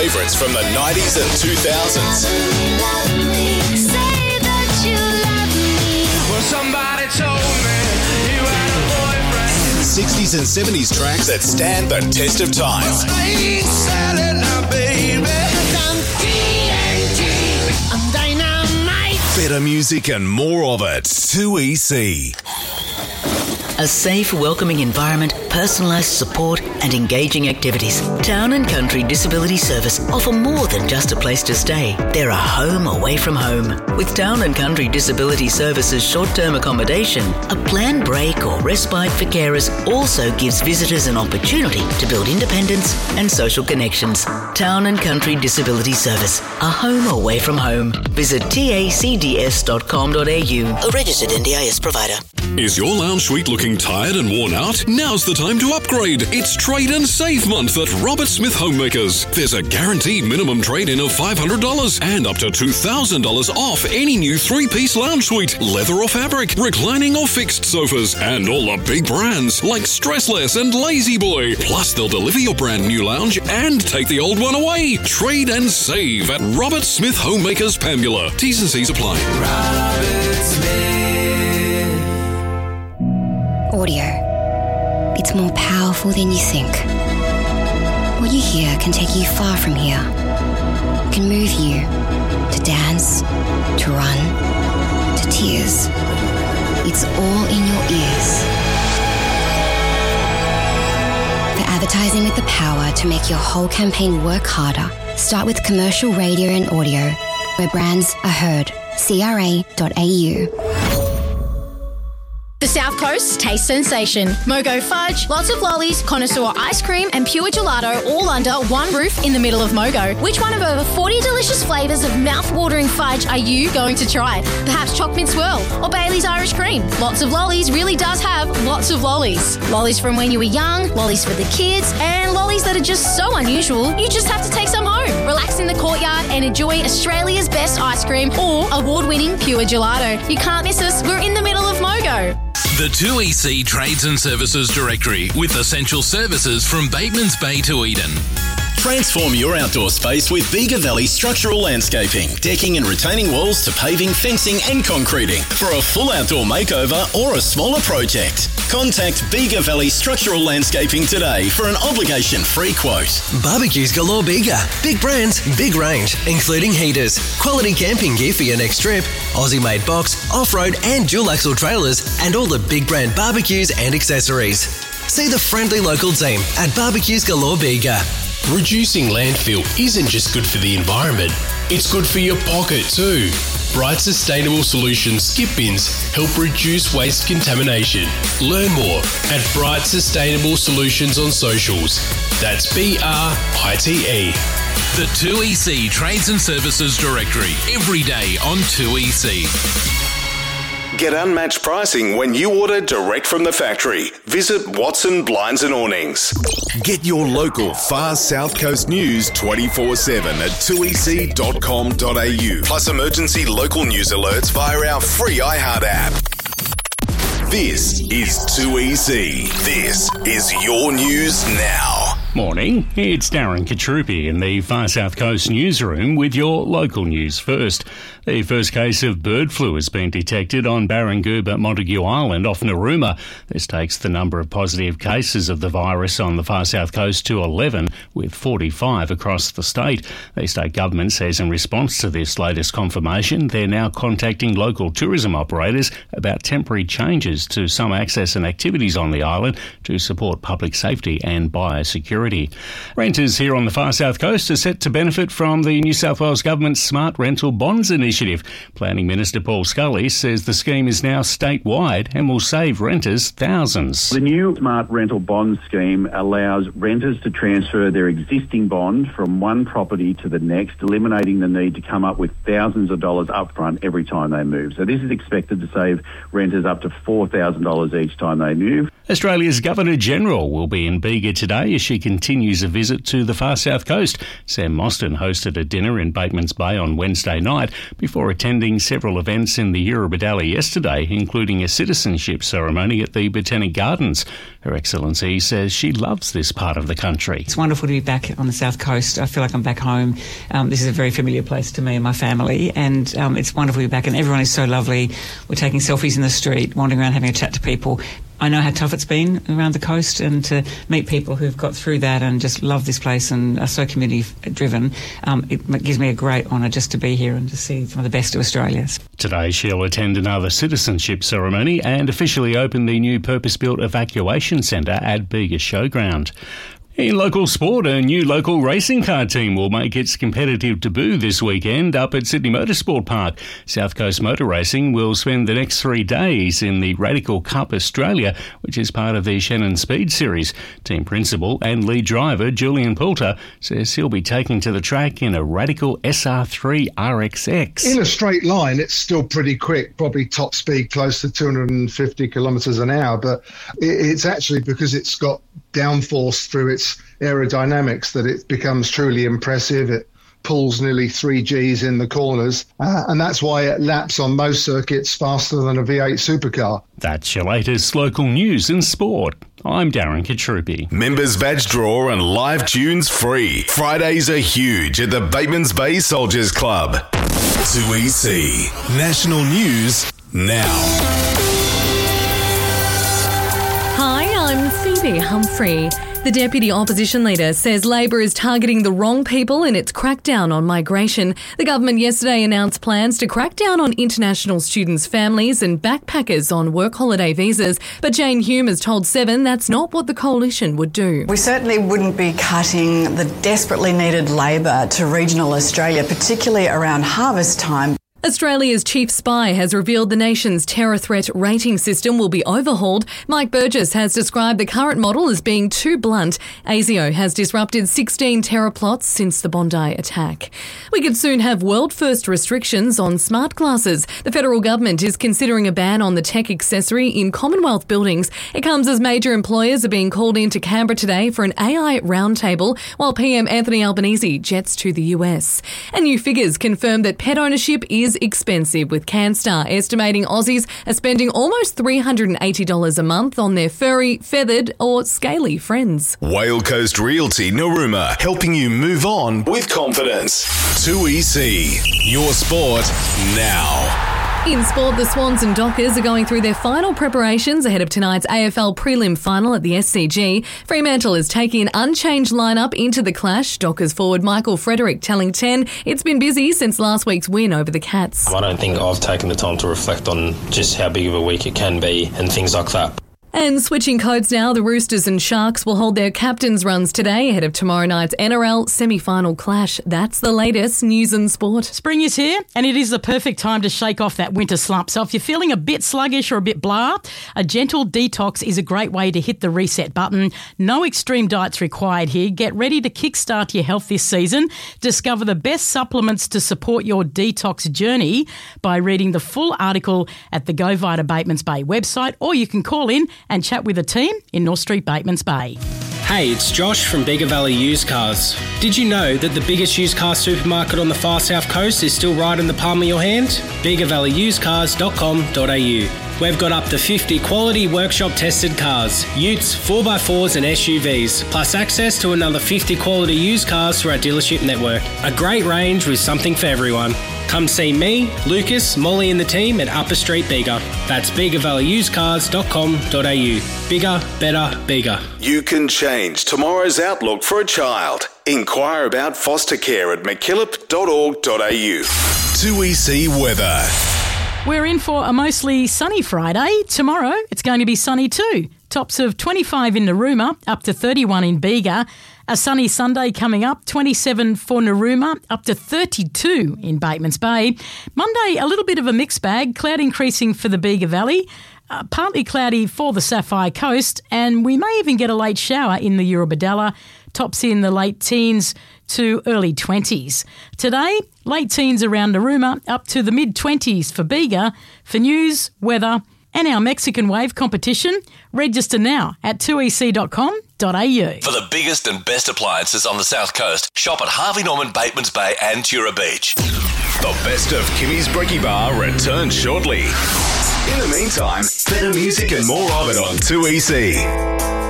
Favourites from the 90s and 2000s. Well, somebody told me you had a boyfriend. 60s and 70s tracks that stand the test of time. I ain't selling now, baby. I'm dynamite. Better music and more of it. 2EC. A safe, welcoming environment, personalised support and engaging activities. Town and Country Disability Service offer more than just a place to stay. They're a home away from home. With Town and Country Disability Service's short-term accommodation, a planned break or respite for carers also gives visitors an opportunity to build independence and social connections. Town and Country Disability Service, a home away from home. Visit tacds.com.au, a registered NDIS provider. Is your lounge suite looking tired and worn out? Now's the time to upgrade. It's Trade and Save Month at Robert Smith Homemakers. There's a guaranteed minimum trade-in of $500 and up to $2,000 off any new 3-piece lounge suite, leather or fabric, reclining or fixed sofas, and all the big brands like Stressless and Lazy Boy. Plus, they'll deliver your brand new lounge and take the old one away. Trade and save at Robert Smith Homemakers, Pambula. T's and C's apply. Robert Smith. Audio. It's more powerful than you think. What you hear can take you far from here. It can move you to dance, to run, to tears. It's all in your ears. For advertising with the power to make your whole campaign work harder, start with commercial radio and audio, where brands are heard. CRA.au. The South Coast Taste Sensation. Mogo Fudge, lots of lollies, connoisseur ice cream and pure gelato all under one roof in the middle of Mogo. Which one of over 40 delicious flavours of mouth-watering fudge are you going to try? Perhaps Choc Mint Swirl or Bailey's Irish Cream. Lots of lollies really does have lots of lollies. Lollies from when you were young, lollies for the kids, and lollies that are just so unusual you just have to take some home. Relax in the courtyard and enjoy Australia's best ice cream or award-winning pure gelato. You can't miss us. We're in the middle of Mogo. The 2EC Trades and Services Directory with essential services from Bateman's Bay to Eden. Transform your outdoor space with Bega Valley Structural Landscaping, decking and retaining walls to paving, fencing and concreting. For a full outdoor makeover or a smaller project, contact Bega Valley Structural Landscaping today for an obligation-free quote. Barbecues galore Bega. Big brands, big range, including heaters, quality camping gear for your next trip, Aussie-made box, off-road and dual-axle trailers, and all the big brand barbecues and accessories. See the friendly local team at Barbecues Galore Bega. Reducing landfill isn't just good for the environment, it's good for your pocket too. Bright Sustainable Solutions skip bins help reduce waste contamination. Learn more at Bright Sustainable Solutions on socials. That's BRITE. The 2EC Trades and Services Directory, every day on 2EC. Get unmatched pricing when you order direct from the factory. Visit Watson Blinds and Awnings. Get your local Far South Coast news 24/7 at 2ec.com.au. Plus emergency local news alerts via our free iHeart app. This is 2EC. This is your news now. Morning, it's Darren Katrupi in the Far South Coast newsroom with your local news first. The first case of bird flu has been detected on Barangouba, Montague Island off Narooma. This takes the number of positive cases of the virus on the Far South Coast to 11, with 45 across the state. The state government says in response to this latest confirmation, they're now contacting local tourism operators about temporary changes to some access and activities on the island to support public safety and biosecurity. Renters here on the Far South Coast are set to benefit from the New South Wales Government's Smart Rental Bonds initiative. Planning Minister Paul Scully says the scheme is now statewide and will save renters thousands. The new Smart Rental Bond scheme allows renters to transfer their existing bond from one property to the next, eliminating the need to come up with thousands of dollars upfront every time they move. So this is expected to save renters up to $4,000 each time they move. Australia's Governor-General will be in Bega today as she continues a visit to the far south coast. Sam Mostyn hosted a dinner in Batemans Bay on Wednesday night before attending several events in the Eurobodalla yesterday, including a citizenship ceremony at the Botanic Gardens. Her Excellency says she loves this part of the country. It's wonderful to be back on the south coast. I feel like I'm back home. This is a very familiar place to me and my family, and it's wonderful to be back, and everyone is so lovely. We're taking selfies in the street, wandering around having a chat to people. I know how tough it's been around the coast, and to meet people who've got through that and just love this place and are so community-driven, it gives me a great honour just to be here and to see some of the best of Australia. Today she'll attend another citizenship ceremony and officially open the new purpose-built evacuation centre at Bega Showground. In local sport, a new local racing car team will make its competitive debut this weekend up at Sydney Motorsport Park. South Coast Motor Racing will spend the next 3 days in the Radical Cup Australia, which is part of the Shannon Speed Series. Team principal and lead driver Julian Poulter says he'll be taking to the track in a Radical SR3 RXX. In a straight line, it's still pretty quick, probably top speed close to 250 kilometres an hour, but it's actually because it's got downforce through its aerodynamics that it becomes truly impressive. It pulls nearly 3 Gs in the corners, and that's why it laps on most circuits faster than a V8 supercar. That's your latest local news and sport. I'm Darren Katrupi. Members badge draw and live tunes free. Fridays are huge at the Batemans Bay Soldiers Club. 2EC National News now. Hi, I'm Phoebe Humphrey. The Deputy Opposition Leader says Labor is targeting the wrong people in its crackdown on migration. The government yesterday announced plans to crack down on international students' families and backpackers on work holiday visas. But Jane Hume has told Seven that's not what the coalition would do. We certainly wouldn't be cutting the desperately needed labour to regional Australia, particularly around harvest time. Australia's chief spy has revealed the nation's terror threat rating system will be overhauled. Mike Burgess has described the current model as being too blunt. ASIO has disrupted 16 terror plots since the Bondi attack. We could soon have world-first restrictions on smart glasses. The federal government is considering a ban on the tech accessory in Commonwealth buildings. It comes as major employers are being called into Canberra today for an AI roundtable, while PM Anthony Albanese jets to the US. And new figures confirm that pet ownership is expensive, with CanStar estimating Aussies are spending almost $380 a month on their furry, feathered or scaly friends. Whale Coast Realty Narooma, helping you move on with confidence. 2EC, your sport now. In sport, the Swans and Dockers are going through their final preparations ahead of tonight's AFL prelim final at the SCG. Fremantle is taking an unchanged lineup into the clash. Dockers forward Michael Frederick telling 10 it's been busy since last week's win over the Cats. I don't think I've taken the time to reflect on just how big of a week it can be and things like that. And switching codes now, the Roosters and Sharks will hold their captains' runs today ahead of tomorrow night's NRL semi-final clash. That's the latest news and sport. Spring is here, and it is the perfect time to shake off that winter slump. So if you're feeling a bit sluggish or a bit blah, a gentle detox is a great way to hit the reset button. No extreme diets required here. Get ready to kickstart your health this season. Discover the best supplements to support your detox journey by reading the full article at the Go Vita Batemans Bay website, or you can call in and chat with a team in North Street, Batemans Bay. Hey, it's Josh from Bega Valley Used Cars. Did you know that the biggest used car supermarket on the far south coast is still right in the palm of your hand? BegaValleyUsedCars.com.au. We've got up to 50 quality workshop tested cars, utes, 4x4s and SUVs, plus access to another 50 quality used cars through our dealership network. A great range with something for everyone. Come see me, Lucas, Molly and the team at Upper Street Bega. That's BegaValleyUsedCars.com.au. Bigger, better, bigger. You can change tomorrow's outlook for a child. Inquire about foster care at mckillop.org.au. 2EC weather. We're in for a mostly sunny Friday. Tomorrow, it's going to be sunny too. Tops of 25 in Narooma, up to 31 in Bega. A sunny Sunday coming up, 27 for Narooma, up to 32 in Batemans Bay. Monday, a little bit of a mixed bag, cloud increasing for the Bega Valley, partly cloudy for the Sapphire Coast, and we may even get a late shower in the Eurobodalla. Tops in the late teens to early 20s. Today, late teens around Narooma, up to the mid-20s for Bega. For news, weather and our Mexican Wave competition, register now at 2ec.com.au. For the biggest and best appliances on the South Coast, shop at Harvey Norman, Batemans Bay and Tura Beach. The best of Kimmy's Brekkie Bar returns shortly. In the meantime, better music and more of it on 2EC.